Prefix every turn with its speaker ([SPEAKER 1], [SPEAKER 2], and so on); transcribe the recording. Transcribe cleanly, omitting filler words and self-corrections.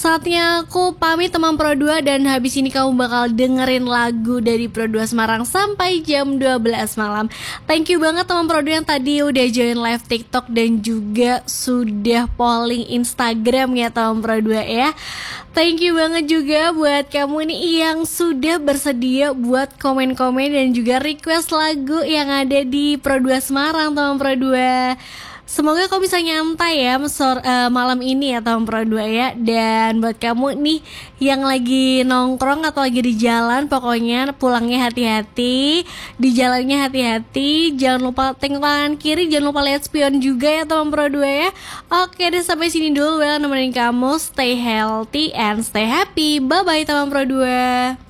[SPEAKER 1] Saatnya aku pamit teman Pro 2, dan habis ini kamu bakal dengerin lagu dari Pro 2 Semarang sampai jam 12 malam. Thank you banget teman Pro 2 yang tadi udah join live TikTok dan juga sudah polling Instagram ya teman Pro 2 ya. Thank you banget juga buat kamu nih yang sudah bersedia buat komen-komen dan juga request lagu yang ada di Pro 2 Semarang teman Pro 2. Semoga kau bisa nyantai ya malam ini ya teman Pro 2 ya. Dan buat kamu nih yang lagi nongkrong atau lagi di jalan, pokoknya pulangnya hati-hati, di jalannya hati-hati, jangan lupa tengok kanan kiri, jangan lupa lihat spion juga ya teman Pro 2 ya. Oke deh, sampai sini dulu ya nemenin kamu. Stay healthy and stay happy. Bye bye teman Pro 2.